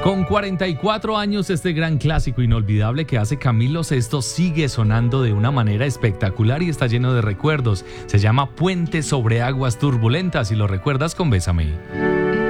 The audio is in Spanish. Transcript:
Con 44 años, este gran clásico inolvidable que hace Camilo Sesto sigue sonando de una manera espectacular y está lleno de recuerdos. Se llama Puente sobre aguas turbulentas y lo recuerdas con Bésame.